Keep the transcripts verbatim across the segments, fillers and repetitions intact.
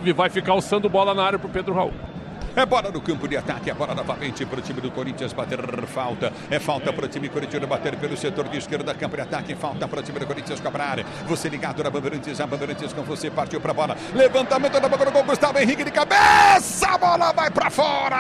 nove, vai ficar alçando bola na área pro Pedro Raul. É bola no campo de ataque, é bola novamente para o time do Corinthians bater falta. É falta para o time corintiano bater pelo setor de esquerda, campo de ataque, falta para o time do Corinthians cobrar. Você ligado na Bandeirantes, a Bandeirantes com você, partiu para a bola. Levantamento da boca do gol, Gustavo Henrique de cabeça, a bola vai para fora.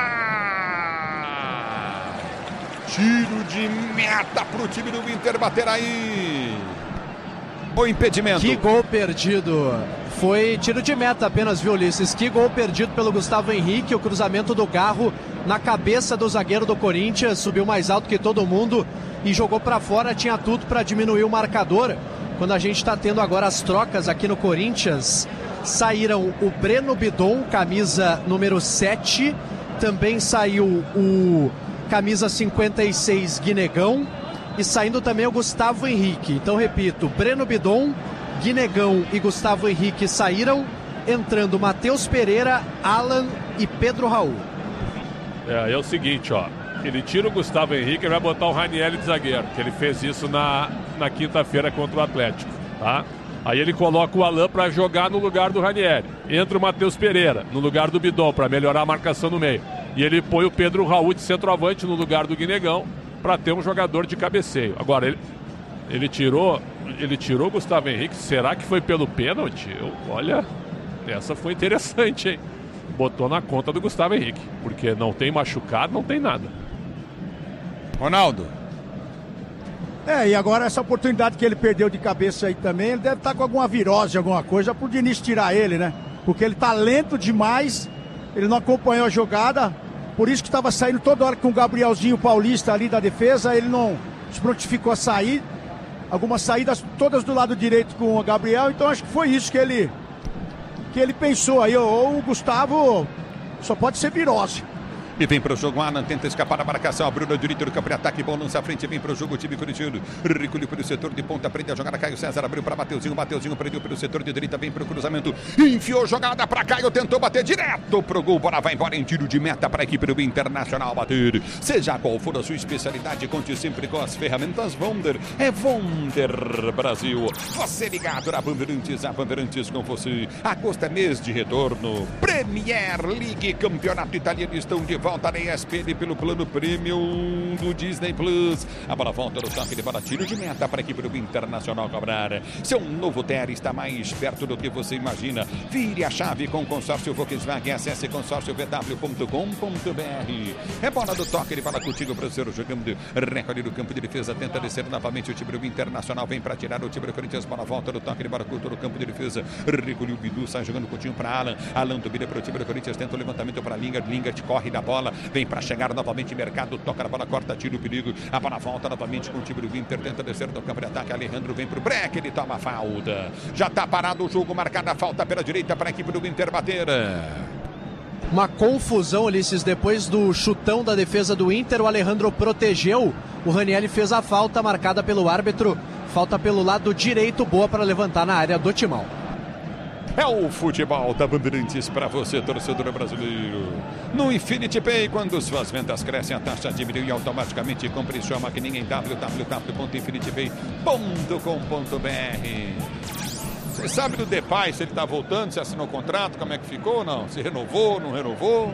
Tiro de meta para o time do Inter bater aí. O impedimento. Que gol perdido. Foi tiro de meta apenas, viu, Ulisses? Que gol perdido pelo Gustavo Henrique. O cruzamento do Garro na cabeça do zagueiro do Corinthians. Subiu mais alto que todo mundo e jogou para fora. Tinha tudo para diminuir o marcador. Quando a gente está tendo agora as trocas aqui no Corinthians, saíram o Breno Bidon, camisa número sete. Também saiu o camisa cinquenta e seis, Guinegão. E saindo também o Gustavo Henrique. Então, repito, Breno Bidon, Guinegão e Gustavo Henrique saíram, entrando Matheus Pereira, Alan e Pedro Raul. É, é o seguinte, ó. Ele tira o Gustavo Henrique e vai botar o Ranieri de zagueiro, que ele fez isso na, na quinta-feira contra o Atlético, tá? Aí ele coloca o Alan para jogar no lugar do Ranieri. Entra o Matheus Pereira no lugar do Bidon para melhorar a marcação no meio. E ele põe o Pedro Raul de centroavante no lugar do Guinegão para ter um jogador de cabeceio. Agora, ele, ele tirou ele tirou o Gustavo Henrique. Será que foi pelo pênalti? Eu, olha, essa foi interessante, hein? Botou na conta do Gustavo Henrique, porque não tem machucado, não tem nada. Ronaldo. É, e agora essa oportunidade que ele perdeu de cabeça aí também, ele deve estar com alguma virose, alguma coisa, pro Diniz tirar ele, né? Porque ele tá lento demais, ele não acompanhou a jogada, por isso que estava saindo toda hora com o Gabrielzinho Paulista ali da defesa, ele não se prontificou a sair, algumas saídas todas do lado direito com o Gabriel, então acho que foi isso que ele, que ele pensou aí, ou o Gustavo só pode ser virose. E vem para o jogo, Alan tenta escapar da marcação, abriu na direita do campo de ataque, bom lança à frente, vem para o jogo o time corintiano, recolheu pelo setor de ponta, prende a jogada, Caio César abriu para Mateuzinho, Mateuzinho prendeu pelo setor de direita, vem para o cruzamento, enfiou jogada para Caio, tentou bater direto pro gol, bola vai embora em tiro de meta para a equipe do Internacional bater. Seja qual for a sua especialidade, conte sempre com as ferramentas Wonder, é Wonder Brasil. Você ligado na Bandeirantes, a Bandeirantes com você. Agosto é mês de retorno, Premier League, campeonato italiano, estão de volta. Volta na E S P N pelo plano premium do Disney Plus. A bola volta no toque de bola, tiro de meta para a equipe do Internacional cobrar. Seu novo T E R está mais perto do que você imagina. Vire a chave com o consórcio Volkswagen. Acesse consórcio v w ponto com ponto b r. É bola do toque de bola contigo para o seu jogando. Recolhe do campo de defesa, tenta descer novamente o time do Internacional. Vem para tirar o time do Corinthians. Bola volta no toque de bola curto no campo de defesa. Recolhe o Bidu, sai jogando curtinho para Alan. Alan domina para o time do Corinthians. Tenta o levantamento para Lingard. Lingard corre da bola. Vem para chegar novamente Mercado, toca a bola, corta, tira o perigo, a bola volta novamente com o time do Inter, tenta descer do campo de ataque, Alejandro vem pro break, ele toma a falta, já tá parado o jogo, marcada a falta pela direita para a equipe do Inter bater. Uma confusão, Ulisses, depois do chutão da defesa do Inter, o Alejandro protegeu, o Ranieri fez a falta marcada pelo árbitro, falta pelo lado direito, boa para levantar na área do Timão. É o futebol da Bandeirantes para você, torcedor brasileiro. No Infinity Pay, quando suas vendas crescem, a taxa diminui e automaticamente compre sua maquininha em w w w ponto infinity pay ponto com ponto b r. Você sabe do Depay, se ele está voltando, se assinou o contrato, como é que ficou ou não? Se renovou, não renovou?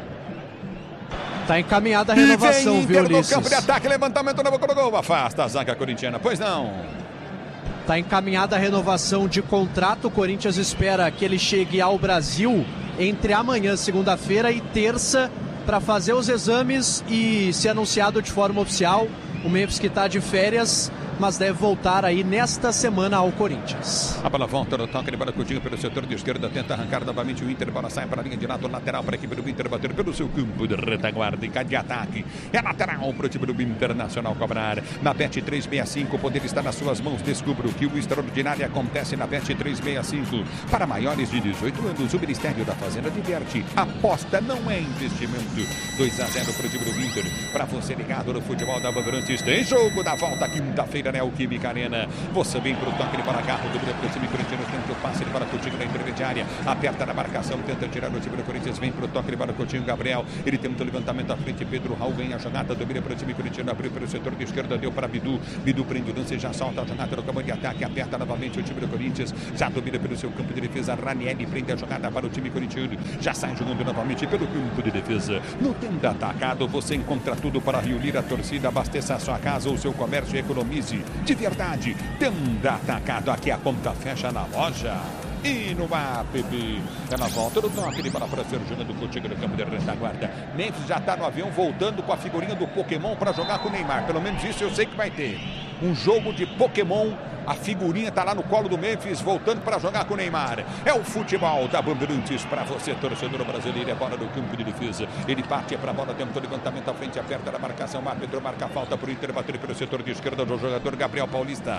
Tá encaminhada a renovação, e vem viu, Inter Ulisses? no campo de ataque, levantamento na boca do gol, afasta a zaga corintiana, pois não. Está encaminhada a renovação de contrato. O Corinthians espera que ele chegue ao Brasil entre amanhã, segunda-feira, e terça para fazer os exames e ser anunciado de forma oficial. O Memphis que está de férias, mas deve voltar aí nesta semana ao Corinthians. A bola volta no toque de bola curtinho pelo setor de esquerda, tenta arrancar novamente o Inter, bola sai para a linha de lado lateral para a equipe do Inter bater pelo seu campo de retaguarda e de ataque. É lateral para o time do Internacional cobrar. Na Bet trezentos e sessenta e cinco, o poder está nas suas mãos. Descubra o que o extraordinário acontece na Bet trezentos e sessenta e cinco. Para maiores de dezoito anos, o Ministério da Fazenda diverte. Aposta não é investimento. dois a zero para o time do Inter. Para você ligado no futebol da Bandeirantes, tem jogo da volta quinta-feira. Brasileira, Neoquímica Arena. Você vem pro toque de bola, Garro, domina pro time corintiano, tenta o passe de bola, Coutinho na intermediária, aperta na marcação, tenta tirar o time do Corinthians, vem pro toque de bola, Coutinho, Gabriel, ele tem muito levantamento à frente, Pedro Raul ganha a jogada, domina pro time corintiano, abriu pelo setor de esquerda, deu para Bidu, Bidu prende o lance, já solta a jogada no campo de ataque, aperta novamente o time do Corinthians, já domina pelo seu campo de defesa, Ranieri prende a jogada para o time corintiano, já sai jogando novamente pelo campo de defesa. No Tenda Atacado você encontra tudo para reunir a torcida, abasteça a sua casa ou seu comércio e economize de verdade. Tenda Atacado, aqui a conta fecha na loja e no app. Ela volta no toque de bola para ser jogando contigo no campo de retaguarda. Memphis já está no avião voltando com a figurinha do Pokémon para jogar com o Neymar. Pelo menos isso eu sei que vai ter. Um jogo de Pokémon. A figurinha está lá no colo do Memphis, voltando para jogar com o Neymar. É o futebol da Bandeirantes para você, torcedor brasileiro. É bola no campo de defesa. Ele parte para a bola, tentou levantamento à frente, aperta na marcação. O árbitro marca a falta para o Inter, bater pelo setor de esquerda do jogador Gabriel Paulista.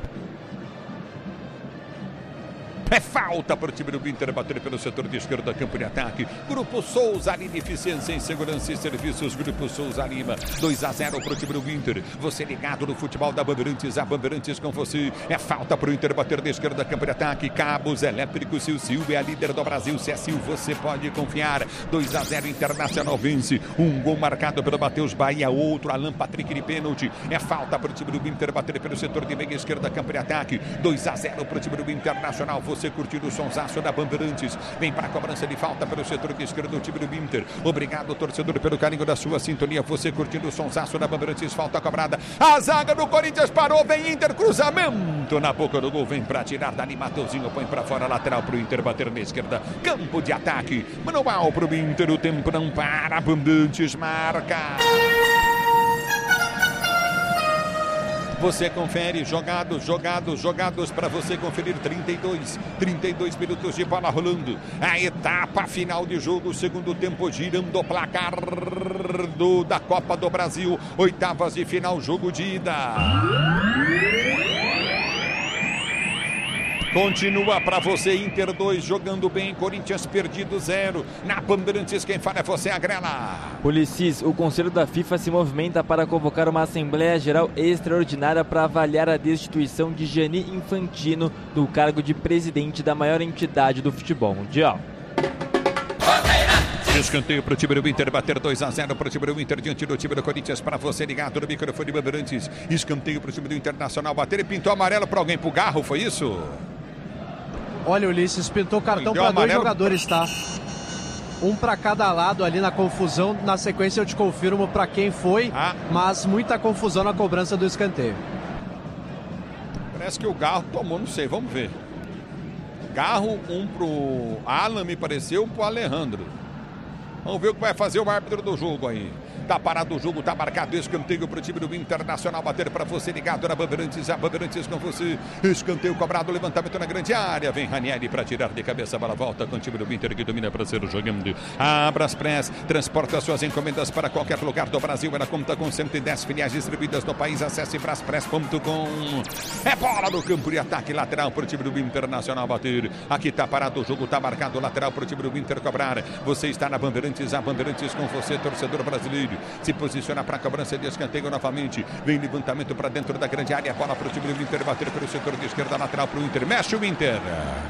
É falta para o time do Inter, bater pelo setor de esquerda, campo de ataque. Grupo Souza Lima, eficiência em segurança e serviços. Grupo Souza Lima, dois a zero para o time do Inter. Você ligado no futebol da Bandeirantes, a Bandeirantes com você. É falta para o Inter bater de esquerda, campo de ataque. Cabos elétricos, Sil Silva é a líder do Brasil. Se é Sil, você pode confiar. dois a zero, Internacional vence. Um gol marcado pelo Matheus Bahia, outro Alan Patrick de pênalti. É falta para o time do Inter bater pelo setor de meia esquerda, campo de ataque. dois a zero para o time do Internacional. Você curtindo o sonsaço da Bandeirantes. Vem para a cobrança de falta pelo setor de esquerda do time do Inter. Obrigado, torcedor, pelo carinho da sua sintonia. Você curtindo o sonsaço da Bandeirantes. Falta cobrada. A zaga do Corinthians parou. Vem Inter, cruzamento na boca do gol. Vem para tirar dali. Mateuzinho põe para fora, lateral para o Inter bater na esquerda. Campo de ataque. Manual para o Inter. O tempo não para. Bandeirantes marca. Você confere, jogados, jogados, jogados para você conferir. Trinta e dois, trinta e dois minutos de bola rolando. A etapa final de jogo, segundo tempo, girando o placar do, da Copa do Brasil. Oitavas de final, jogo de ida. Continua para você, Inter dois, jogando bem, Corinthians perdido zero. Na Bandeirantes, quem fala é você, Agrela. Ulisses, o Conselho da FIFA se movimenta para convocar uma Assembleia Geral Extraordinária para avaliar a destituição de Gianni Infantino do cargo de presidente da maior entidade do futebol mundial. Escanteio para o time do Inter, bater dois a zero para o time do Inter diante do time do Corinthians. Para você ligado no microfone Bandeirantes. Escanteio para o time do Internacional bater e pintou amarelo para alguém, para o Garro, foi isso? Olha, Ulisses, pintou cartão para dois jogadores, tá? Um para cada lado ali na confusão. Na sequência eu te confirmo para quem foi, ah. mas muita confusão na cobrança do escanteio. Parece que o Garro tomou, não sei, vamos ver. Garro, um pro Alan, me pareceu, um pro Alejandro. Vamos ver o que vai fazer o árbitro do jogo aí. Tá parado o jogo, tá marcado escanteio pro time do Internacional bater para você ligado na Bandeirantes, a Bandeirantes com você. Escanteio cobrado, levantamento na grande área. Vem Ranieri para tirar de cabeça, a bola volta com o time do Inter que domina para ser jogando. A Braspress transporta suas encomendas para qualquer lugar do Brasil. Ela conta com cento e dez filiais distribuídas no país. Acesse braspress ponto com. É bola no campo de ataque lateral pro time do Internacional bater. Aqui tá parado o jogo, tá marcado lateral pro time do Inter cobrar. Você está na Bandeirantes, a Bandeirantes com você, torcedor brasileiro. Se posiciona para a cobrança de escanteio novamente. Vem levantamento para dentro da grande área. Bola para o time do Inter bater pelo setor de esquerda, lateral para o Inter. Mexe o Inter.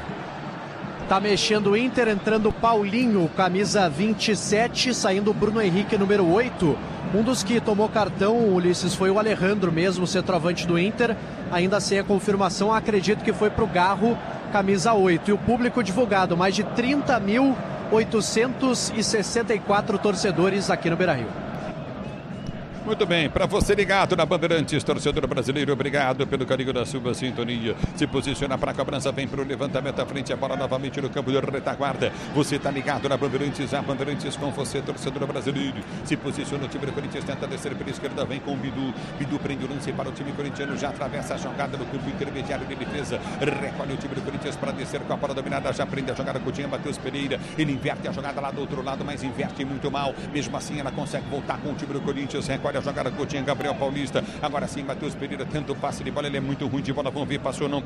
Tá mexendo o Inter, entrando Paulinho, camisa vinte e sete, saindo Bruno Henrique, número oito. Um dos que tomou cartão, Ulisses, foi o Alejandro mesmo, centroavante do Inter. Ainda sem a confirmação, acredito que foi para o Garro, camisa oito. E o público divulgado, mais de trinta mil oitocentos e sessenta e quatro torcedores aqui no Beira-Rio. Muito bem, para você ligado na Bandeirantes, torcedor brasileiro, obrigado pelo carinho da sua sintonia. Se posiciona para a cobrança, vem para o levantamento à frente, a bola novamente no campo de retaguarda. Você está ligado na Bandeirantes, a Bandeirantes com você, torcedor brasileiro. Se posiciona o time do Corinthians, tenta descer pela esquerda, vem com o Bidu. Bidu prende o lance para o time corintiano, já atravessa a jogada no campo intermediário de defesa. Recolhe o time do Corinthians para descer com a bola dominada, já prende a jogada com o Tinha, Matheus Pereira. Ele inverte a jogada lá do outro lado, mas inverte muito mal. Mesmo assim, ela consegue voltar com o time do Corinthians, recolhe a jogada com o Tinha, Gabriel Paulista. Agora sim, Matheus Pereira tenta o passe de bola, ele é muito ruim de bola, vamos ver, passou, não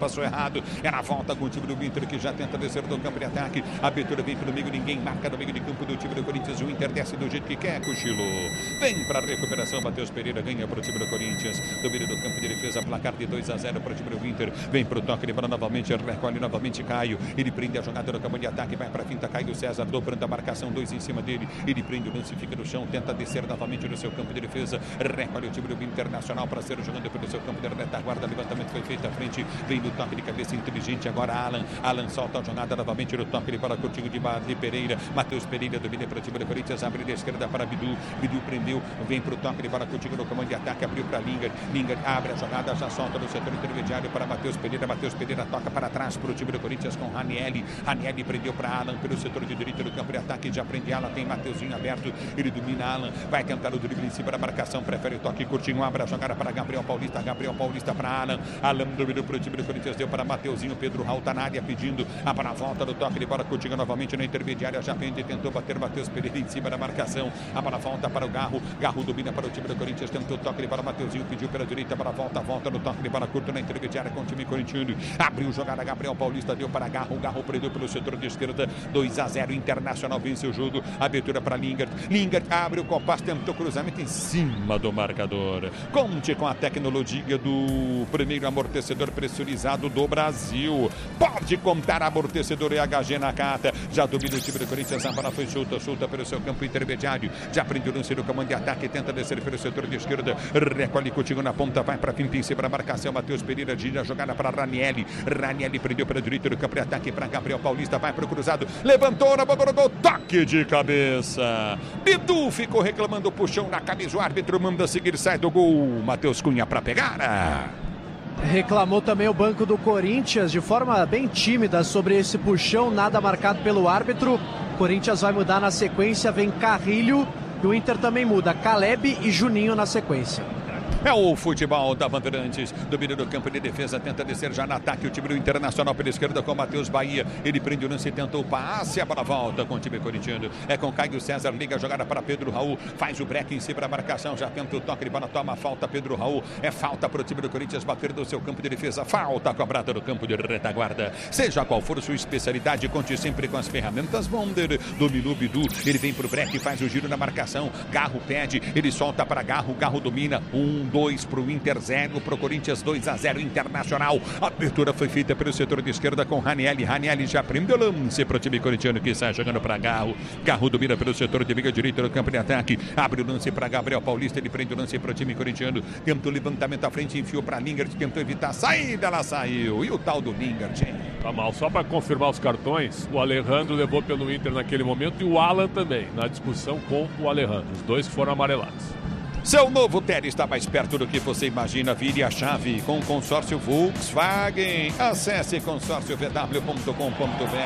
passou errado. É na volta com o time do Inter que já tenta descer do campo de ataque. A abertura vem pelo meio, ninguém marca no meio de campo do time do Corinthians. O Inter desce do jeito que quer, Cochilo. Vem para a recuperação, Matheus Pereira ganha para o time do Corinthians. Domínio do campo de defesa, placar de dois a zero para o time do Inter. Vem para o toque de bola novamente, recolhe novamente Caio. Ele prende a jogada no campo de ataque, vai para a finta, Caio César dobrando a marcação, dois em cima dele. Ele prende o lance, fica no chão, tenta descer novamente no seu campo de defesa. Recolhe o time do Internacional para ser jogando pelo seu campo de retaguarda. Levantamento foi feito à frente, vem no toque de cabeça inteligente. Agora Alan, Alan solta a jogada novamente no toque de bola, Coutinho de, de Pereira. Matheus Pereira domina para o time do Corinthians, abre da esquerda para Bidu. Bidu prendeu, vem para o toque de bola, Coutinho no comando de ataque, abriu para Lingard. Lingard abre a jogada, já solta no setor intermediário para Matheus Pereira. Matheus Pereira toca para trás para o time do Corinthians com Ranieri. Ranieri prendeu para Alan pelo setor de direita do campo de ataque, já prende Alan, tem Mateuzinho aberto, ele domina Alan, vai tentar o drible em cima da marcação, prefere o toque, Coutinho abre a jogada para Gabriel Paulista, Gabriel Paulista para Alan. Alan dominou para o time do Corinthians, deu para Mateuzinho, Pedro Raul tá na área pedindo a para a volta do toque de bola, Coutinho novamente na intermediária, já pende, tentou bater Matheus Pereira em cima da marcação, a para a volta para o Garro, Garro domina para o time do Corinthians, tentou o toque de bola, Mateuzinho pediu pela direita para a volta, volta no toque de bola curto na intermediária com o time corintiano, abriu jogada, Gabriel Paulista deu para Garro, Garro prendeu pelo setor de esquerda, dois a zero, Internacional vence o jogo, abertura para Lingard, Lingard abre o compasso, tentou cruzamento em cima do marcador. Conte com a tecnologia do primeiro amortecedor pressurizado do Brasil. Pode contar amortecedor E H G na carta. Já domina o time do Corinthians, a bola foi solta, solta pelo seu campo intermediário. Já prende o lance do comando de ataque, tenta descer pelo setor de esquerda. Recolhe Coutinho na ponta, vai para finta em cima da marcação. Matheus Pereira gira a jogada para Ranieri. Ranieri prendeu pela direita do campo de ataque para Gabriel Paulista, vai para o cruzado. Levantou na bola do gol, toque de cabeça. Bidu ficou reclamando o puxão na camisa. O árbitro manda seguir, sai do gol. Matheus Cunha para pegar. Reclamou também o banco do Corinthians de forma bem tímida sobre esse puxão, nada marcado pelo árbitro. Corinthians vai mudar na sequência, vem Carrilho e o Inter também muda, Caleb e Juninho na sequência. É o futebol da Bandeirantes, domínio do campo de defesa, tenta descer já no ataque o time do Internacional pela esquerda com o Matheus Bahia, ele prende o lance e tentou o passe, a bola volta com o time corintiano, é com Caio César, liga a jogada para Pedro Raul, faz o break em cima da marcação, já tenta o toque de bola, toma a falta, Pedro Raul, é falta para o time do Corinthians bater do seu campo de defesa, falta cobrada do campo de retaguarda, seja qual for sua especialidade, conte sempre com as ferramentas Bonder, dominou Bidu, ele vem pro break, faz o giro na marcação, Garro pede, ele solta para Garro, Garro domina, um, dois para o Inter, zero para o Corinthians, dois a zero Internacional. A abertura foi feita pelo setor de esquerda com Ranieri. Ranieri já prendeu o lance para o time corintiano que sai jogando para Garro. Garro domina pelo setor de liga direita do campo de ataque. Abre o lance para Gabriel Paulista. Ele prende o lance para o time corintiano. Tentou o levantamento à frente, enfiou para Lingard. Tentou evitar a saída, ela saiu. E o tal do Lingard, hein? Tá mal. Só para confirmar os cartões, o Alejandro levou pelo Inter naquele momento e o Alan também, na discussão com o Alejandro. Os dois foram amarelados. Seu novo Tele está mais perto do que você imagina. Vire a chave com o consórcio Volkswagen. Acesse consórcio v w ponto com ponto b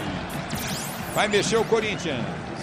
r. Vai mexer o Corinthians.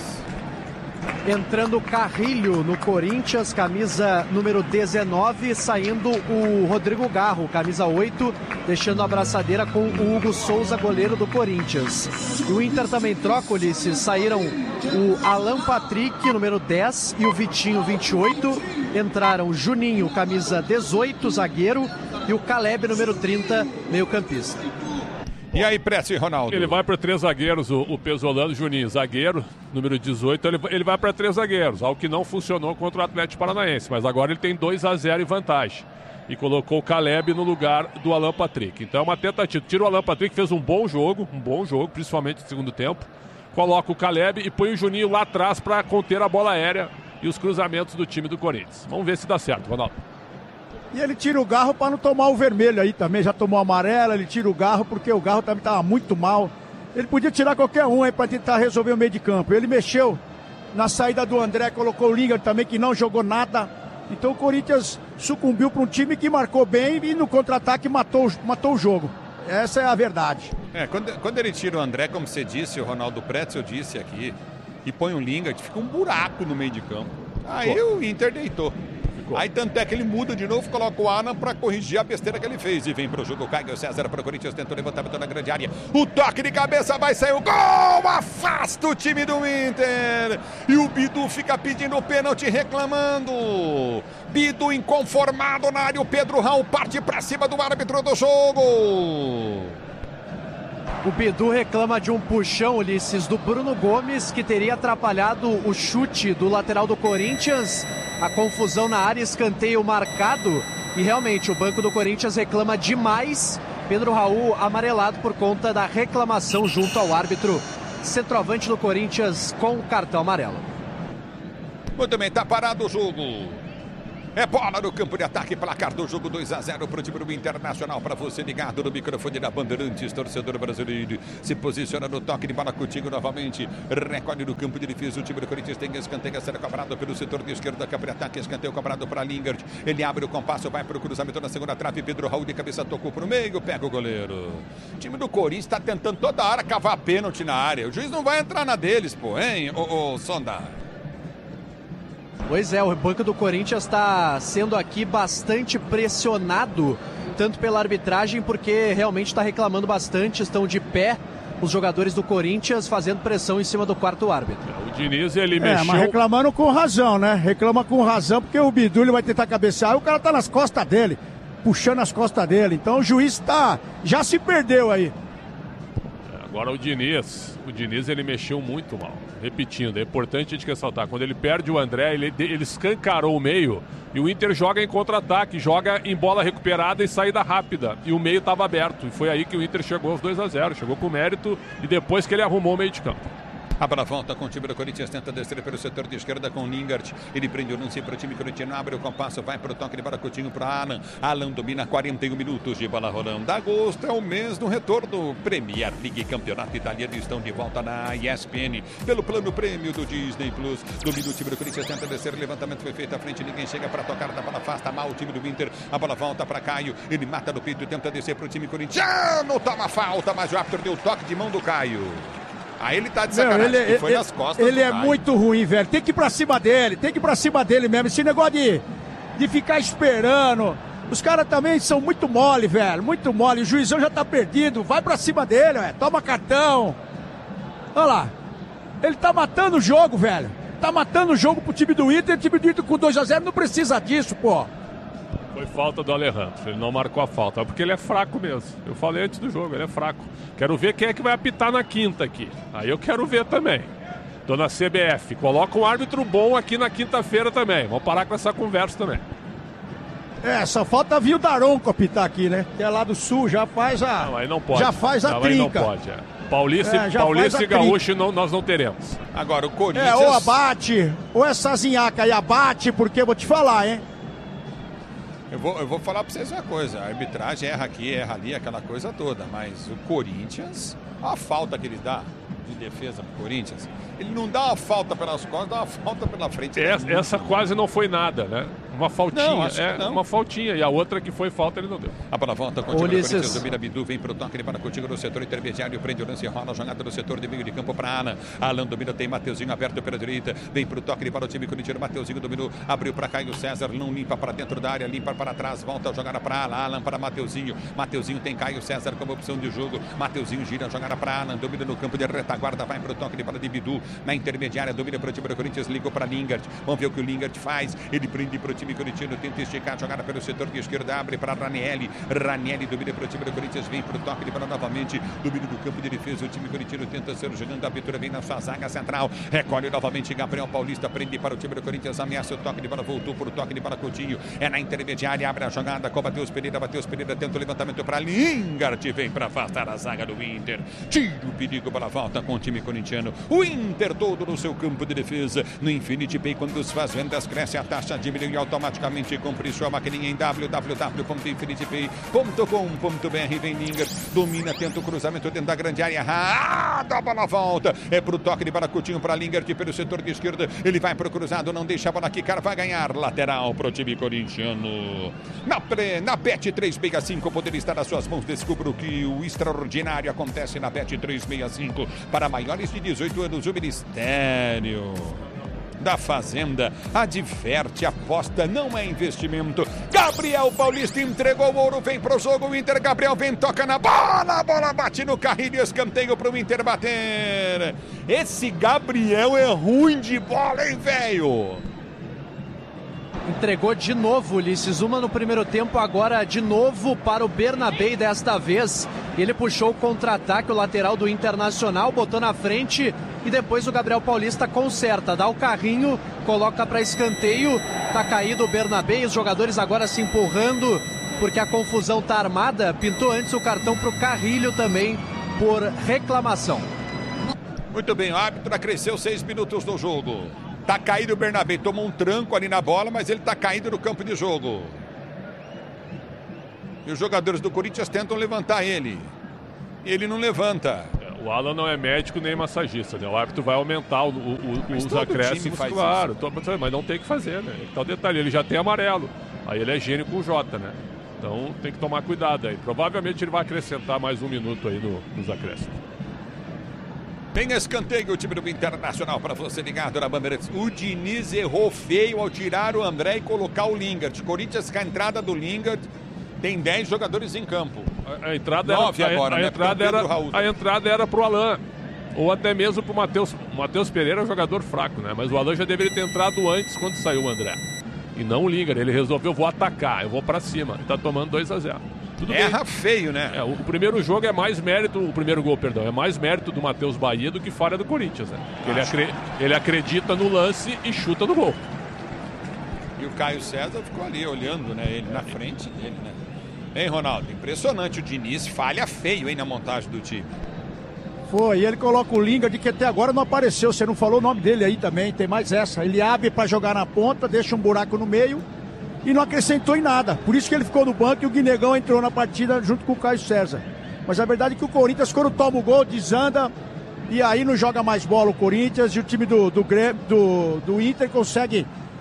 Entrando Carrilho no Corinthians, camisa número dezenove, saindo o Rodrigo Garro, camisa oito, deixando a abraçadeira com o Hugo Souza, goleiro do Corinthians. E o Inter também troca, Ulisses, saíram o Alan Patrick, número dez, e o Vitinho, vinte e oito. Entraram Juninho, camisa dezoito, zagueiro, e o Caleb, número trinta, meio-campista. E aí, Prece, Ronaldo? Ele vai para três zagueiros, o, o Pesolano, Juninho, zagueiro, número dezoito, ele, ele vai para três zagueiros, algo que não funcionou contra o Atlético Paranaense, mas agora ele tem dois a zero em vantagem. E colocou o Caleb no lugar do Alan Patrick. Então é uma tentativa. Tira o Alan Patrick, fez um bom jogo, um bom jogo, principalmente no segundo tempo. Coloca o Caleb e põe o Juninho lá atrás para conter a bola aérea e os cruzamentos do time do Corinthians. Vamos ver se dá certo, Ronaldo. E ele tira o Garro para não tomar o vermelho aí também, já tomou amarelo, ele tira o Garro porque o Garro também estava muito mal. Ele podia tirar qualquer um aí para tentar resolver o meio de campo. Ele mexeu na saída do André, colocou o Lingard também que não jogou nada. Então o Corinthians sucumbiu para um time que marcou bem e no contra-ataque matou, matou o jogo. Essa é a verdade. É, quando, quando ele tira o André, como você disse, o Ronaldo Pretzel disse aqui, e põe o Lingard, fica um buraco no meio de campo. Aí Pô. o Inter deitou. Ficou. Aí tanto é que ele muda de novo, coloca o Alan pra corrigir a besteira que ele fez. E vem pro jogo, Caio César para o Corinthians, tentou levantamento na grande área. O toque de cabeça vai sair o gol! Afasta o time do Inter. E o Bidu fica pedindo o pênalti, reclamando. Bidu inconformado na área, o Pedro Raul parte pra cima do árbitro do jogo. O Bidu reclama de um puxão, Ulisses, do Bruno Gomes, que teria atrapalhado o chute do lateral do Corinthians. A confusão na área, escanteio marcado. E realmente o banco do Corinthians reclama demais. Pedro Raul amarelado por conta da reclamação junto ao árbitro. Centroavante do Corinthians com o cartão amarelo. Muito bem, tá parado o jogo. É bola no campo de ataque, placar do jogo dois a zero para o time do Internacional. Para você ligado no microfone da Bandeirantes, torcedor brasileiro. Se posiciona no toque de bola contigo novamente. Recolhe no campo de defesa. O time do Corinthians tem escanteio a ser cobrado pelo setor de esquerda. Campo de ataque, escanteio cobrado para Lingard. Ele abre o compasso, vai para o cruzamento na segunda trave. Pedro Raul de cabeça tocou para o meio, pega o goleiro. O time do Corinthians está tentando toda hora cavar pênalti na área. O juiz não vai entrar na deles, pô, hein, ô, ô Sonda? Pois é, o banco do Corinthians está sendo aqui bastante pressionado, tanto pela arbitragem, porque realmente está reclamando bastante, estão de pé os jogadores do Corinthians fazendo pressão em cima do quarto árbitro. O Diniz, ele é, mexeu... mas reclamando com razão, né? Reclama com razão, porque o Bidu ele vai tentar cabecear e o cara tá nas costas dele, puxando as costas dele. Então o juiz tá, já se perdeu aí. Agora o Diniz, o Diniz ele mexeu muito mal. Repetindo, é importante a gente ressaltar, quando ele perde o André, ele, ele escancarou o meio e o Inter joga em contra-ataque, joga em bola recuperada e saída rápida. E o meio estava aberto. E foi aí que o Inter chegou aos dois a zero, chegou com mérito e depois que ele arrumou o meio de campo. A bola volta com o time do Corinthians, tenta descer pelo setor de esquerda com o Lingard. Ele prende o lance para o time corintiano, abre o compasso, vai para o toque de bola Coutinho para Alan. Alan domina quarenta e um minutos de bola rolando. Agosto é o mês do retorno. Premier League, campeonato italiano, estão de volta na E S P N pelo plano prêmio do Disney Plus. Domina o time do Corinthians, tenta descer, levantamento foi feito à frente, ninguém chega para tocar, da bola afasta mal o time do Inter. A bola volta para Caio, ele mata no peito e tenta descer para o time corintiano. Toma falta, mas o árbitro deu toque de mão do Caio. Aí ele tá de sacanagem, Meu, ele, foi ele, nas costas. Ele é muito ruim, velho. Tem que ir pra cima dele, tem que ir pra cima dele mesmo. Esse negócio de, de ficar esperando. Os caras também são muito mole, velho. Muito mole. O juizão já tá perdido. Vai pra cima dele, velho. Toma cartão. Olha lá. Ele tá matando o jogo, velho. Tá matando o jogo pro time do Inter. O time do Inter com dois a zero não precisa disso, pô. Foi falta do Alejandro, ele não marcou a falta, porque ele é fraco mesmo. Eu falei antes do jogo, ele é fraco. Quero ver quem é que vai apitar na quinta aqui. Aí eu quero ver também. Dona C B F, coloca um árbitro bom aqui na quinta-feira também. Vamos parar com essa conversa também. É, só falta vir o Daronco apitar aqui, né? Que é lá do Sul, já faz a... Não, aí não pode. Já faz a não, trinca. Aí não pode, é. Paulista, é, Paulista e Gaúcho não, nós não teremos. Agora o Corinthians... É, ou abate, ou essa zinhaca aí abate, porque eu vou te falar, hein? Eu vou, eu vou falar pra vocês uma coisa, a arbitragem erra aqui, erra ali, aquela coisa toda, mas o Corinthians, a falta que ele dá de defesa pro Corinthians, ele não dá uma falta pelas costas, dá uma falta pela frente. Essa, essa quase não foi nada, né? Uma faltinha, não, acho é, que não. uma faltinha, e a outra que foi falta ele não deu. A bola volta, continua o Corinthians, domina Bidu, vem pro toque, ele para contigo no setor intermediário, prende o lance, rola a jogada no setor de meio de campo para Alan. Alan domina, tem Mateuzinho aberto pela direita, vem pro toque, ele para o time corintiano, Mateuzinho dominou, abriu para Caio César, não limpa para dentro da área, limpa para trás, volta a jogada para Alan, Alan para Mateuzinho, Mateuzinho tem Caio César como opção de jogo, Mateuzinho gira a jogada para Alan, domina no campo de retaguarda, vai pro toque, ele para de Bidu, na intermediária, domina para o time do Corinthians, ligou para Lingard, vamos ver o que o Lingard faz, ele prende para o time corintiano, tenta esticar a jogada pelo setor de esquerda, abre para Ranieri, Ranieri domina para o time do Corinthians, vem para o toque, ele para novamente, domínio do campo de defesa, o time corintiano tenta ser jogando, a abertura vem na sua zaga central, recolhe novamente Gabriel Paulista, prende para o time do Corinthians, ameaça o toque de bola, voltou para o toque de bola Coutinho, é na intermediária, abre a jogada com Matheus Pereira, Matheus Pereira tenta o levantamento para Lingard, vem para afastar a zaga do Inter, tira o perigo para a volta com o time corintiano, o Inter todo no seu campo de defesa, no Infinity Pay, quando as faz vendas, cresce a taxa, diminui automaticamente, compre sua maquininha em w w w ponto infinity pay ponto com ponto b r, vem Lingard, domina, tenta o cruzamento dentro da grande área, ah, a bola volta, é pro toque de bola Coutinho para Lingard pelo setor de esquerda, ele vai pro cruzado, não deixa a bola quicar, vai ganhar, lateral pro time corintiano, na, pré, na Bet três sessenta e cinco, poder estar nas suas mãos, descubra o que o extraordinário acontece na Bet três sessenta e cinco, para maiores de dezoito anos, o Ministério da Fazenda. Adverte, aposta, não é investimento. Gabriel Paulista entregou o ouro, vem pro jogo. O Inter, Gabriel vem, toca na bola. A bola bate no carrinho, escanteio pro Inter bater. Esse Gabriel é ruim de bola, hein, velho? Entregou de novo, Ulisses. Uma no primeiro tempo, agora de novo para o Bernabé. Desta vez ele puxou o contra-ataque, o lateral do Internacional, botou na frente e depois o Gabriel Paulista conserta, dá o carrinho, coloca para escanteio. Tá caído o Bernabé, os jogadores agora se empurrando porque a confusão tá armada. Pintou antes o cartão pro Carrilho também por reclamação. Muito bem, o árbitro acresceu seis minutos no jogo. Tá caído o Bernabé, tomou um tranco ali na bola, mas ele tá caído no campo de jogo. E os jogadores do Corinthians tentam levantar ele. Ele não levanta. O Alan não é médico nem massagista, né? O árbitro vai aumentar o, o, o, os acréscimos, claro. Tô, mas não tem que fazer, né? Então, detalhe, ele já tem amarelo. Aí ele é gênio com o Jota, né? Então tem que tomar cuidado aí. Provavelmente ele vai acrescentar mais um minuto aí no, nos acréscimos. Tem escanteio o time do Internacional para você ligado na Bandeirantes. O Diniz errou feio ao tirar o André e colocar o Lingard. Corinthians com a entrada do Lingard. Tem dez jogadores em campo. A, a entrada nove era, agora, a, a né? entrada era, a entrada era pro Alan. Ou até mesmo pro Matheus. O Matheus Pereira é um jogador fraco, né? Mas o Alan já deveria ter entrado antes quando saiu o André. E não o Lingard. Ele resolveu, vou atacar, eu vou para cima. Ele tá tomando dois a zero. Tudo Erra bem. feio, né? É, o, o primeiro jogo é mais mérito, o primeiro gol, perdão, é mais mérito do Matheus Bahia do que falha do Corinthians, né? Ele, acre, ele acredita no lance e chuta no gol. E o Caio César ficou ali olhando, né? Ele na frente dele, né? Hein, Ronaldo? Impressionante. O Diniz falha feio, hein, na montagem do time. Foi, e ele coloca o Lingard, que até agora não apareceu. Você não falou o nome dele aí também, tem mais essa. Ele abre para jogar na ponta, deixa um buraco no meio e não acrescentou em nada. Por isso que ele ficou no banco e o Guinegão entrou na partida junto com o Caio César. Mas a verdade é que o Corinthians, quando toma o gol, desanda e aí não joga mais bola o Corinthians e o time do, do, do, do Inter consegue,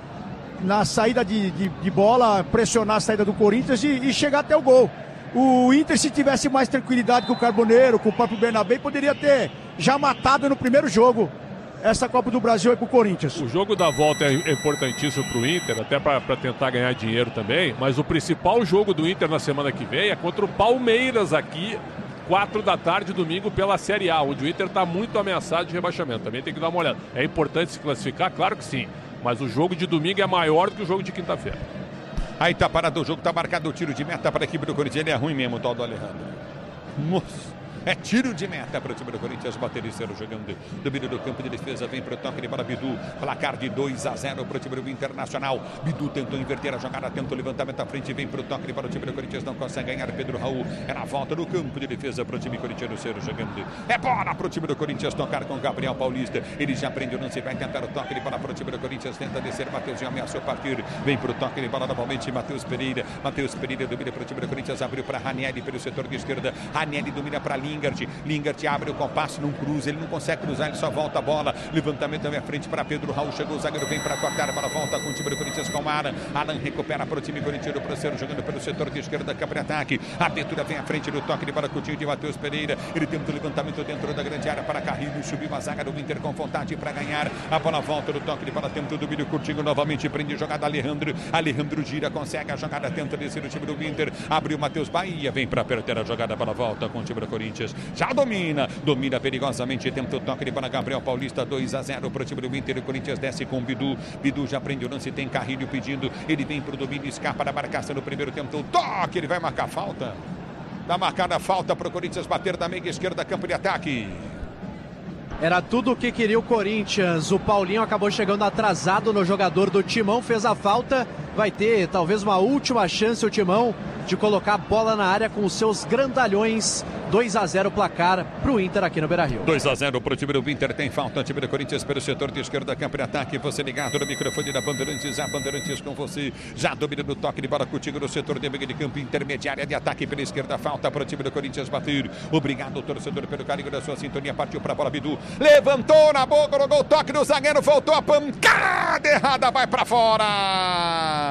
na saída de, de, de bola, pressionar a saída do Corinthians e, e chegar até o gol. O Inter, se tivesse mais tranquilidade com o Carboneiro, com o próprio Bernabé, poderia ter já matado no primeiro jogo essa Copa do Brasil aí pro Corinthians. O jogo da volta é importantíssimo pro Inter, até para tentar ganhar dinheiro também, mas o principal jogo do Inter na semana que vem é contra o Palmeiras aqui, quatro da tarde, domingo, pela Série A, onde o Inter está muito ameaçado de rebaixamento. Também tem que dar uma olhada. É importante se classificar? Claro que sim, mas o jogo de domingo é maior do que o jogo de quinta-feira. Aí tá parado o jogo, tá marcado o tiro de meta para a equipe do Corinthians. Ele é ruim mesmo, o tal do Alejandro. Nossa. É tiro de meta para o time do Corinthians. Baterista jogando domínio do campo de defesa. Vem para o toque para Bidu. Placar de dois a zero para o time do Internacional. Bidu tentou inverter a jogada. Tentou o levantamento à frente. Vem para o toque para o time do Corinthians. Não consegue ganhar. Pedro Raul. É na volta do campo de defesa para o time corintiano. Ser jogando. É bola para o time do Corinthians tocar com Gabriel Paulista. Ele já prende o lance. Vai tentar o toque de bola para o time do Corinthians. Tenta descer. Mateuzinho ameaçou partir. Vem para o toque de bola novamente. Matheus Pereira. Matheus Pereira domina para o time do Corinthians. Abriu para Ranieri pelo setor de esquerda. Ranieri domina para Lingard. Lingard abre o compasso, não cruza, ele não consegue cruzar, ele só volta a bola. Levantamento também à frente para Pedro Raul. Chegou o zagueiro, vem para cortar a bola, volta com o time do Corinthians com o Alan. Alan recupera para o time corintiano, para o Cero jogando pelo setor de esquerda, câmara ataque. A abertura vem à frente do toque de bola com o time de Matheus Pereira. Ele tenta o levantamento dentro da grande área para Carrilho. Subiu a zaga do Inter com vontade para ganhar. A bola volta do toque de bola, tenta o domínio curtinho novamente. Prende a jogada Alejandro. Alejandro gira, consegue a jogada, tenta descer o time do Inter. Abriu Matheus Bahia, vem para apertar a jogada, a bola volta com o time do Corinthians. Já domina. Domina perigosamente, tenta o toque de bola Gabriel Paulista, dois a zero para o time do Inter. O Corinthians desce com o Bidu. Bidu já prende o lance, tem Carrilho pedindo. Ele vem para o domínio, escapa da marcação no primeiro tempo. O toque, ele vai marcar falta. Dá marcada a falta para o Corinthians bater da meia esquerda, campo de ataque. Era tudo o que queria o Corinthians. O Paulinho acabou chegando atrasado no jogador do Timão, fez a falta. Vai ter talvez uma última chance o Timão de colocar a bola na área com os seus grandalhões. dois a zero placar para o Inter aqui no Beira-Rio. dois a zero para o time do Inter, tem falta. O time do Corinthians pelo setor de esquerda, campo de ataque. Você ligado no microfone da Bandeirantes, a Bandeirantes com você. Já domina no toque de bola contigo no setor de meio de campo, intermediária de ataque pela esquerda. Falta para o time do Corinthians bater. Obrigado, torcedor, pelo carinho da sua sintonia. Partiu para a bola, Bidu. Levantou na boca, no gol, toque do zagueiro, voltou a pancada errada, vai para fora.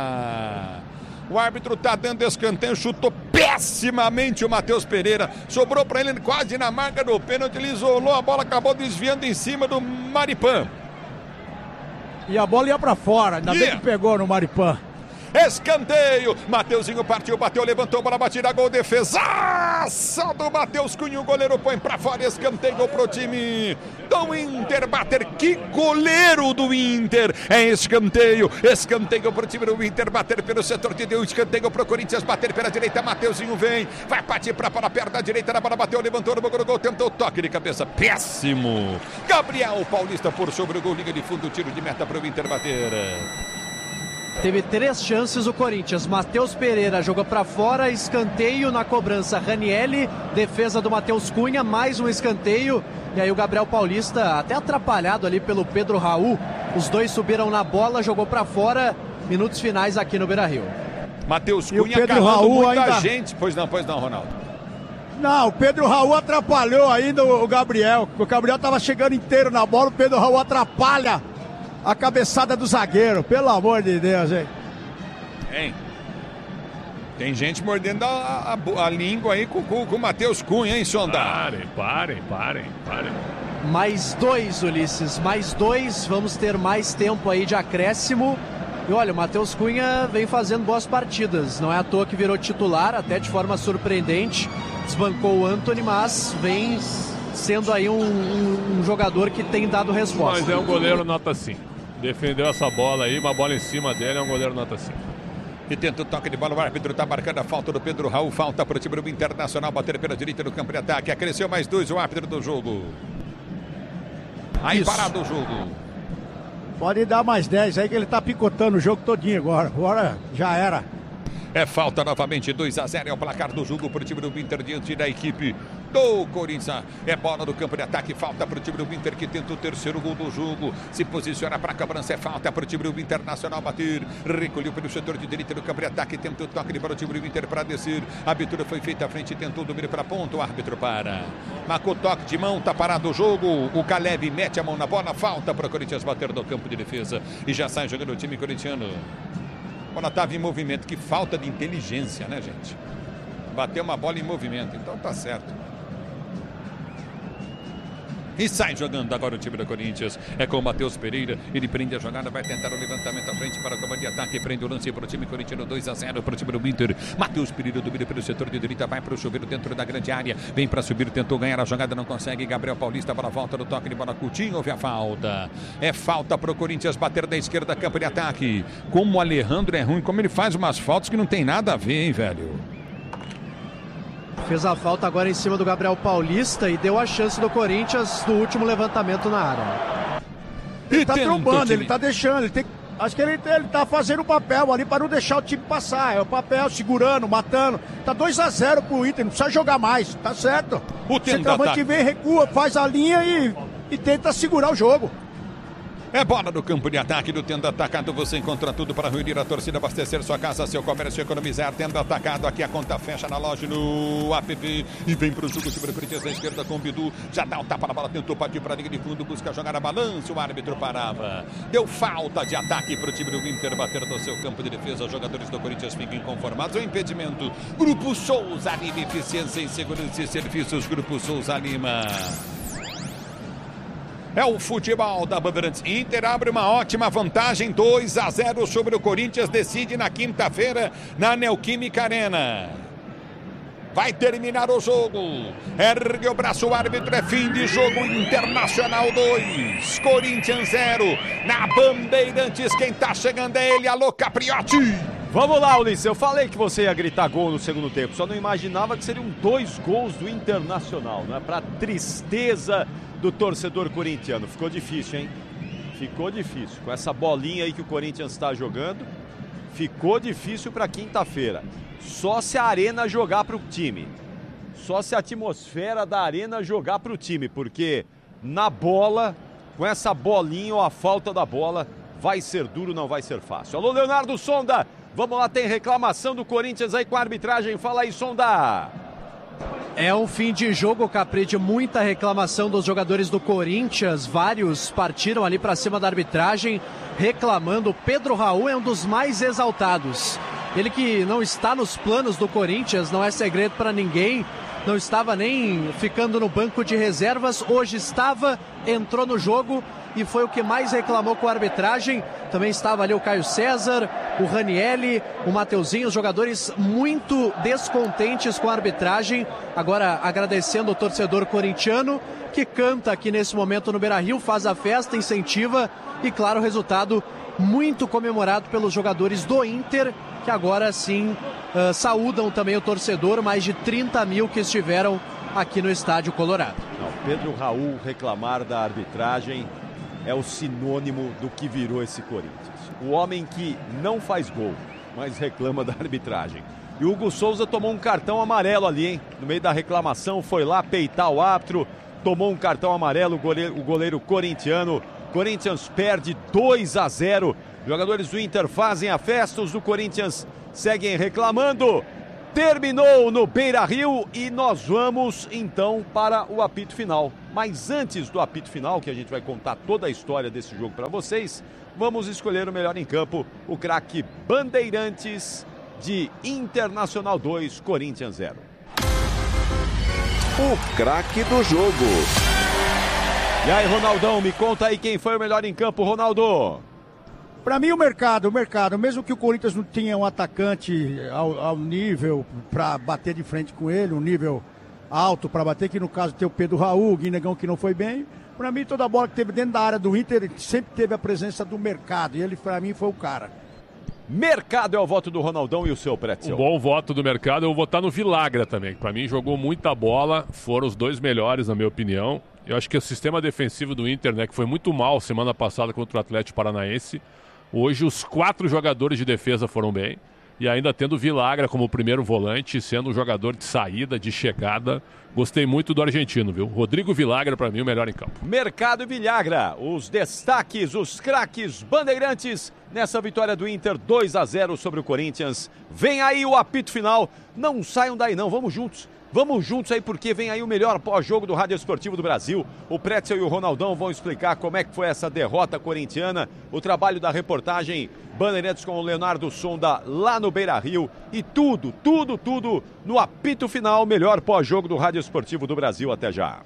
O árbitro tá dando escanteio, chutou pessimamente o Matheus Pereira. Sobrou para ele quase na marca do pênalti. Ele isolou a bola, acabou desviando em cima do Maripan. E a bola ia pra fora, ainda Yeah. bem que pegou no Maripã. Escanteio, Mateuzinho partiu, bateu, levantou, bola batida, gol, defesaça do Matheus Cunha, o goleiro põe pra fora, escanteio pro time do Inter bater, que goleiro do Inter, é escanteio, escanteio pro time do Inter bater pelo setor de Deus, escanteio pro Corinthians bater pela direita, Mateuzinho vem, vai partir pra bola perto da direita, na bola bateu, levantou no gol, gol, tentou toque de cabeça, péssimo, Gabriel Paulista por sobre o gol, liga de fundo, tiro de meta pro Inter bater. Teve três chances o Corinthians. Matheus Pereira jogou para fora, escanteio na cobrança. Ranielli, defesa do Matheus Cunha, mais um escanteio. E aí o Gabriel Paulista, até atrapalhado ali pelo Pedro Raul. Os dois subiram na bola, jogou para fora. Minutos finais aqui no Beira-Rio. Matheus E o Cunha Pedro calando Raul muita ainda- gente. Pois não, pois não, Ronaldo. Não, o Pedro Raul atrapalhou ainda o Gabriel. O Gabriel tava chegando inteiro na bola, o Pedro Raul atrapalha a cabeçada do zagueiro. Pelo amor de Deus, hein? Hein? Tem gente mordendo a, a- a língua aí com, com, com o Matheus Cunha, hein, Sonda? Parem, parem, parem, parem. Mais dois, Ulisses, mais dois. Vamos ter mais tempo aí de acréscimo. E olha, o Matheus Cunha vem fazendo boas partidas. Não é à toa que virou titular, até de forma surpreendente. Desbancou o Antony, mas vem sendo aí um, um- um jogador que tem dado resposta. Mas é um goleiro nota cinco. Defendeu essa bola aí, uma bola em cima dele, é um goleiro nota cinco. E tenta o toque de bola, o árbitro tá marcando a falta do Pedro Raul, falta para o time do Internacional, bater pela direita no campo de ataque, acresceu mais dois o árbitro do jogo. Aí Isso. parado o jogo. Pode dar mais dez aí que ele tá picotando o jogo todinho agora. Agora já era. É falta novamente, dois a zero é o placar do jogo para o time do Inter diante da equipe do Corinthians. É bola no campo de ataque, falta para o time do Inter que tenta o terceiro gol do jogo. Se posiciona para a cobrança, é falta para o time do Internacional bater. Recolheu pelo setor de direita do campo de ataque, tenta o toque para o time do Inter para descer. A abertura foi feita à frente, tentou o domínio para ponta, o árbitro para. Marcou toque de mão, tá parado o jogo. O Caleb mete a mão na bola, falta para o Corinthians bater no campo de defesa. E já sai jogando o time corintiano. A bola estava em movimento, que falta de inteligência, né, gente? Bateu uma bola em movimento, então tá certo. E sai jogando agora o time do Corinthians. É com o Matheus Pereira. Ele prende a jogada, vai tentar o levantamento à frente para o comando de ataque. Prende o lance para o time corintiano, dois a zero para o time do Inter. Matheus Pereira domina pelo setor de direita, vai para o chuveiro dentro da grande área. Vem para subir, tentou ganhar a jogada, não consegue. Gabriel Paulista para a volta do toque de bola. Coutinho, houve a falta. É falta para o Corinthians bater da esquerda, campo de ataque. Como o Alejandro é ruim, como ele faz umas faltas que não tem nada a ver, hein, velho? Fez a falta agora em cima do Gabriel Paulista e deu a chance do Corinthians do último levantamento na área. Ele tá tenta o trombando, time. ele tá deixando, ele tem. Acho que ele, ele tá fazendo o papel ali para não deixar o time passar. É o papel, segurando, matando. Tá dois a zero pro Inter, não precisa jogar mais, tá certo. O O tenta centroavante ataque. vem, recua, faz a linha e, e tenta segurar o jogo. É bola no campo de ataque do Tenda Atacado. Você encontra tudo para reunir a torcida, abastecer sua casa, seu comércio, economizar. Tenda Atacado, aqui a conta fecha na loja no app. E vem para o jogo, time do Corinthians na esquerda com o Bidu. Já dá um tapa na bola, tentou partir para a linha de fundo, busca jogar a balança. O árbitro parava. Deu falta de ataque para o time do Inter bater no seu campo de defesa. Os jogadores do Corinthians ficam inconformados. O impedimento. Grupo Souza Lima, eficiência em segurança e serviços. Grupo Souza Lima. É o futebol da Bandeirantes. Inter abre uma ótima vantagem, dois a zero sobre o Corinthians, decide na quinta-feira na Neoquímica Arena. Vai terminar o jogo. Ergue o braço, o árbitro, é fim de jogo. Internacional dois, Corinthians zero. Na Bandeirantes, quem tá chegando é ele, alô Capriotti. Vamos lá, Ulisses. Eu falei que você ia gritar gol no segundo tempo, só não imaginava que seriam dois gols do Internacional, né? Para tristeza do torcedor corintiano. Ficou difícil, hein? Ficou difícil. Com essa bolinha aí que o Corinthians está jogando, ficou difícil para quinta-feira. Só se a arena jogar para o time. Só se a atmosfera da arena jogar para o time, porque na bola, com essa bolinha ou a falta da bola, vai ser duro, não vai ser fácil. Alô, Leonardo Sonda. Vamos lá, tem reclamação do Corinthians aí com a arbitragem. Fala aí, Sonda. É um fim de jogo, Capri, de muita reclamação dos jogadores do Corinthians. Vários partiram ali para cima da arbitragem, reclamando. Pedro Raul é um dos mais exaltados. Ele que não está nos planos do Corinthians, não é segredo para ninguém. não estava nem ficando no banco de reservas, hoje estava, entrou no jogo e foi o que mais reclamou com a arbitragem. Também estava ali o Caio César, o Ranielli, o Mateuzinho, os jogadores muito descontentes com a arbitragem. Agora agradecendo o torcedor corintiano, que canta aqui nesse momento no Beira-Rio, faz a festa, incentiva e, claro, o resultado muito comemorado pelos jogadores do Inter, que agora sim uh, saúdam também o torcedor, mais de trinta mil que estiveram aqui no Estádio Colorado. Não, Pedro Raul reclamar da arbitragem é o sinônimo do que virou esse Corinthians. O homem que não faz gol, mas reclama da arbitragem. E o Hugo Souza tomou um cartão amarelo ali, hein? No meio da reclamação, foi lá peitar o árbitro, tomou um cartão amarelo, o goleiro, o goleiro corintiano. Corinthians perde dois a zero. Jogadores do Inter fazem a festa, os do Corinthians seguem reclamando. Terminou no Beira-Rio e nós vamos então para o apito final. Mas antes do apito final, que a gente vai contar toda a história desse jogo para vocês, vamos escolher o melhor em campo, o craque Bandeirantes de Internacional dois, Corinthians zero. O craque do jogo. E aí, Ronaldão, me conta aí quem foi o melhor em campo, Ronaldo. Para mim, o mercado, o mercado, mesmo que o Corinthians não tinha um atacante ao, ao nível para bater de frente com ele, um nível alto para bater, que no caso tem o Pedro Raul, o Guinegão que não foi bem. Para mim, toda a bola que teve dentro da área do Inter sempre teve a presença do mercado, e ele, para mim, foi o cara. Mercado é o voto do Ronaldão e o seu, Pretzel. Um bom voto do mercado, eu vou votar no Vilagra também, que para mim jogou muita bola, foram os dois melhores, na minha opinião. Eu acho que o sistema defensivo do Inter, né, que foi muito mal semana passada contra o Atlético Paranaense, hoje os quatro jogadores de defesa foram bem. E ainda tendo o Vilagra como primeiro volante, sendo um jogador de saída, de chegada. Gostei muito do argentino, viu? Rodrigo Vilagra, para mim, o melhor em campo. Mercado e Vilagra, os destaques, os craques Bandeirantes nessa vitória do Inter dois a zero sobre o Corinthians. Vem aí o apito final. Não saiam daí não, vamos juntos. Vamos juntos aí porque vem aí o melhor pós-jogo do Rádio Esportivo do Brasil. O Pretzel e o Ronaldão vão explicar como é que foi essa derrota corintiana, o trabalho da reportagem Bandeirantes com o Leonardo Sonda lá no Beira-Rio e tudo, tudo, tudo no apito final, melhor pós-jogo do Rádio Esportivo do Brasil. Até já.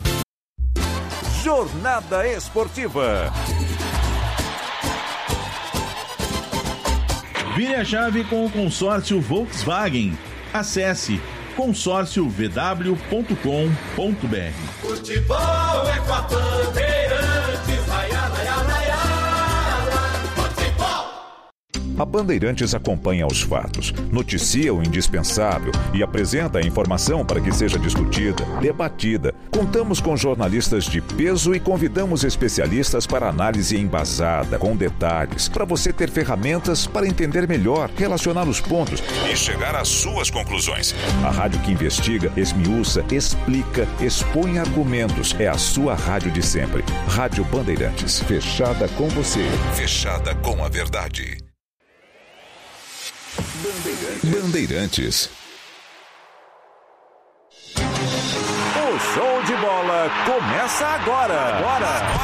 Jornada Esportiva. Vire a chave com o consórcio Volkswagen. Acesse consórcio v w ponto com ponto b r. Futebol é com a Bandeirantes, vai, vai, vai, A Bandeirantes acompanha os fatos, noticia o indispensável e apresenta a informação para que seja discutida, debatida. Contamos com jornalistas de peso e convidamos especialistas para análise embasada, com detalhes, para você ter ferramentas para entender melhor, relacionar os pontos e chegar às suas conclusões. A rádio que investiga, esmiuça, explica, expõe argumentos. É a sua rádio de sempre. Rádio Bandeirantes. Fechada com você. Fechada com a verdade. Bandeirantes. Bandeirantes. O show de bola começa agora. Agora.